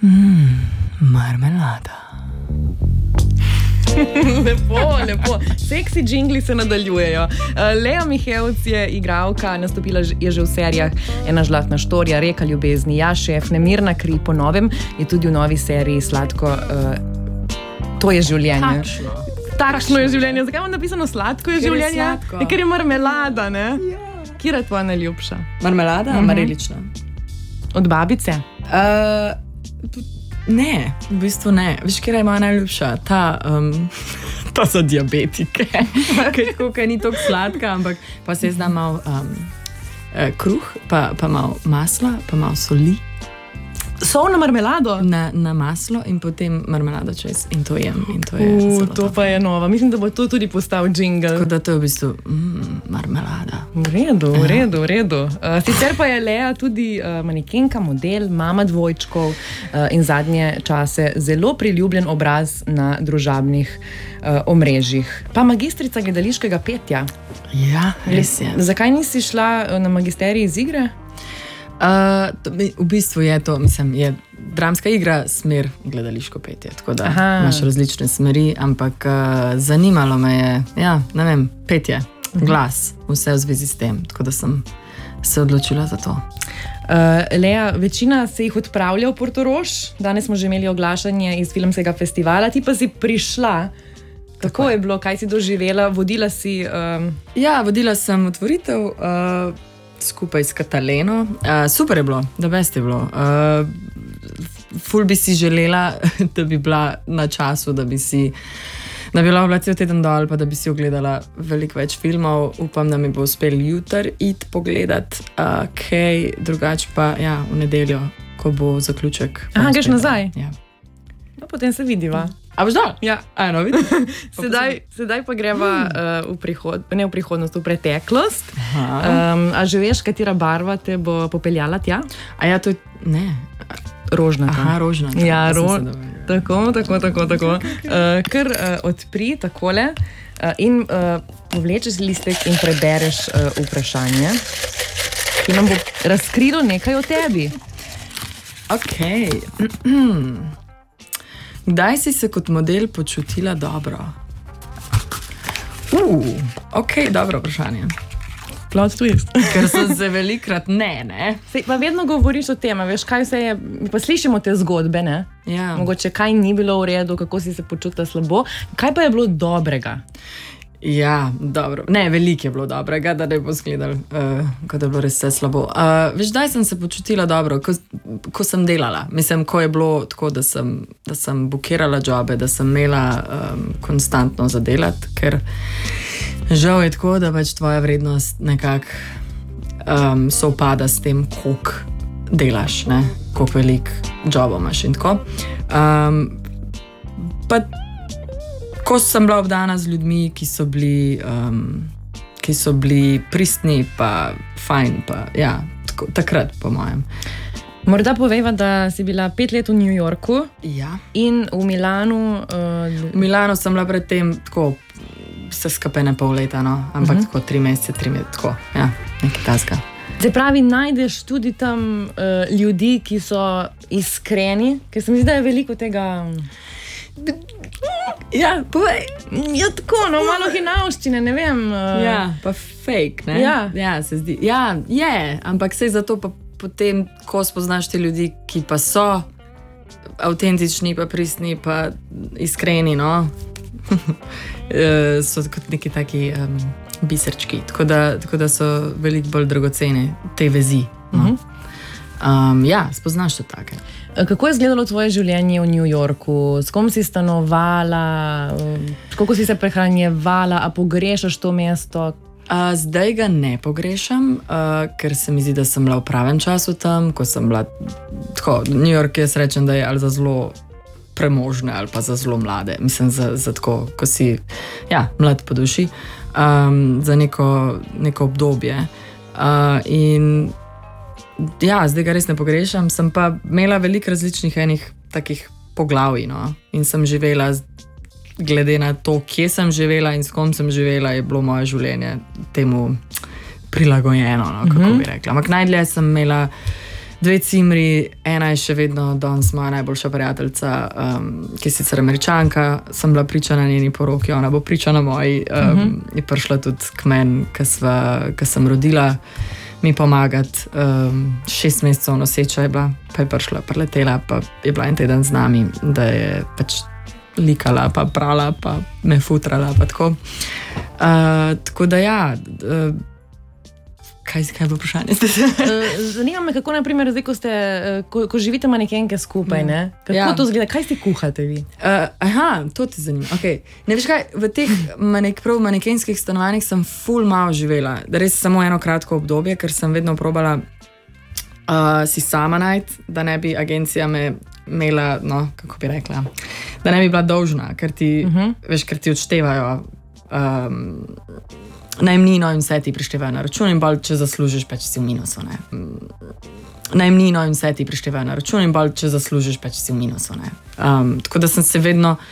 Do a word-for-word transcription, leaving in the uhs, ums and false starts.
Mm, marmelada. Lepo, lepo. Seksi džingli se nadaljujejo. Lea Mihevc je igralka, nastopila je že v serijah Ena žlahtna štorija, Reka ljubezni, Ja, šef, Nemirna kri, po novem je tudi v novi seriji Sladko, uh, to je življenje. Takšno. Takšno je življenje. Zakaj imam napisano Sladko je Ker je življenje? sladko. Je, ker je marmelada, ne? Ja. Kira je tvoja najljubša? Marmelada, Mhm. uh-huh. marelična. Od babice? Uh, ne, v bistvu ne. Veš, kjer je moja najljubša? Ta, um, ta za diabetike. Ker ni tako sladka, ampak pa se zda malo um, kruh, pa, pa malo masla, pa malo soli. Sol na marmelado? Na, na maslo in potem marmelado čez. In to jem. In to je Uh, zelo to pa je nova. Mislim, da bo to tudi postal džingl. Tako da to je v bistvu mm, marmelada. V redu, v redu, v redu. Uh, sicer pa je Lea tudi uh, manekenka, model, mama dvojčkov uh, in zadnje čase zelo priljubljen obraz na družabnih uh, omrežjih. Pa magistrica gledališkega petja. Ja, res je. Zakaj nisi šla na magisterij iz igre? Uh, to, v bistvu je to, mislim, je dramska igra smer gledališko petje, tako da Aha. imaš različne smeri, ampak uh, zanimalo me je, ja, ne vem, petje, glas, vse v zvezi s tem, tako da sem se odločila za to. Uh, Lea, večina se jih odpravlja v Portorož, danes smo že imeli oglašanje iz filmskega festivala, ti pa si prišla. Kako je bilo, kaj si doživela, vodila si... Um... Ja, vodila sem otvoritev, uh, skupaj s Kataleno. Uh, super je bilo, da best je bilo. Uh, ful bi si želela, da bi bila na času, da bi si da bi bila cel teden dol, pa da bi si ogledala veliko več filmov. Upam, da mi bo uspel jutri iti pogledat, uh, kaj drugače pa ja, v nedeljo, ko bo zaključek. Aha, greš nazaj? Ja. No, potem se vidiva. A boš dol? Ja. A, no, vidiš? Sedaj, sedaj pa greva uh, v, prihod, ne v prihodnost, v preteklost. Aha. Um, a že veš, katera barva te bo popeljala tja? A ja, to je... Ne. Rožnata. Aha, rožnata. Ja, To sem ro... se dobro- tako, tako, tako, tako. Uh, kar uh, odpri takole uh, in uh, povlečeš listek in prebereš uh, vprašanje, ki nam bo razkrilo nekaj o tebi. Ok. Kdaj si se kot model počutila dobro? Uh, ok, dobro vprašanje. Plot twist. Ker so se velikrat ne, ne? Sej, pa vedno govoriš o tem, a veš, kaj se je, pa slišimo te zgodbe, ne? Ja. Mogoče kaj ni bilo v redu, kako si se počutila slabo, kaj pa je bilo dobrega? Ja, dobro. Ne, veliko je bilo dobrega, da ne bo zgledal, uh, kot da je bilo res vse slabo. Uh, veš, daj sem se počutila dobro, ko, ko sem delala. Mislim, ko je bilo tako, da sem, da sem bukirala jobe, da sem imela um, konstantno za delati, ker žal je tako, da pač tvoja vrednost nekako um, sovpada s tem, koliko delaš, ne? Koliko velik jobo imaš in tako. Um, pa ko sem bila obdana z ljudmi, ki so bili, um, ki so bili pristni, pa fajn, pa ja, tako, takrat po mojem. Morda povejva, da si bila pet let v New Yorku Ja. in v Milanu. Uh, V Milanu sem bila predtem tako, vse skupaj ne pol leta, no? Ampak uh -huh. tako tri mesece, tri mesece, tako, ja, nekaj tasga. Se pravi, najdeš tudi tam uh, ljudi, ki so iskreni, ker se mi zdi, da je veliko tega. Ja, povej. Ja, tako, no, malo hinavščine, ne vem. Uh, Ja, pa fake, ne? Ja. Ja, se zdi. Ja, je, ampak sej zato pa potem, ko spoznaš te ljudi, ki pa so avtentični, pa pristni, pa iskreni, no, so kot neki taki um, biserčki, tako da, tako da so veliko bolj dragocene te vezi. No. Uh -huh. um, ja, spoznaš to take. Kako je izgledalo tvoje življenje v New Yorku? S kom si stanovala, um, kako si se prehranjevala, a pogrešaš to mesto? Uh, zdaj ga ne pogrešam, uh, ker se mi zdi, da sem bila v pravem času tam, ko sem bila tako. New York je srečen, da je ali za zelo premožne ali pa za zelo mlade. Mislim, za, za tako, ko si ja, mlad po duši, um, za neko, neko obdobje. Uh, in ja, zdaj ga res ne pogrešam, sem pa imela veliko različnih enih takih poglavij, no? In sem živela, glede na to, kje sem živela in s kom sem živela, je bilo moje življenje temu prilagojeno, no? Kako bi rekla. Ampak najdlje sem imela dve cimri, ena je še vedno danes moja najboljša prijateljica, um, ki je sicer Američanka, sem bila priča na njeni poroki, ona bo priča na moji, um, uh -huh. je prišla tudi k meni, ko sem rodila, mi pomagati. Um, šest mesecev noseča je bila, pa je prišla, preletela, pa je bila en teden z nami, da je pač likala, pa prala, pa me futrala, pa tako. Uh, tako da ja, uh, Kaj, kaj je bilo vprašanje? Zanima me, kako naprimer, zdaj, ko, ste, ko, ko živite manekenke skupaj, ne? Kako ja. to zgleda? Kaj si kuhate vi? Uh, aha, to te zanima. Okay. Ne veš kaj, v teh manek, prav manekenskih stanovanjih sem ful malo živela. Res samo eno kratko obdobje, ker sem vedno probala uh, si sama najti, da ne bi agencija me imela, no, kako bi rekla, da ne bi bila dolžna, ker ti, uh -huh. veš, ker ti odštevajo um, najemnino in vse ti prištevajo na račun in bolj, če zaslužiš, pač si v minusu, ne. Najemnino in vse ti prištevajo na račun in bolj, če zaslužiš, pač si v minusu, ne. Um, tako da sem se vedno